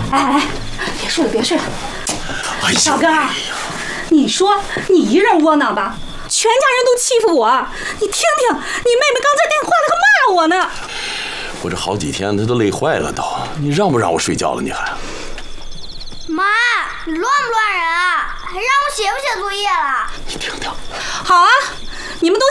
哎，别睡了，别睡了。 哎呀， 小哥，你说你一人窝囊吧？全家人都欺负我，你听听，你妹妹刚才电话里可骂我呢。 我这好几天她都累坏了都，你让不让我睡觉了？你还？ 妈，你乱不乱人啊？还让我写不写作业了？ 你听听。 好啊，你们都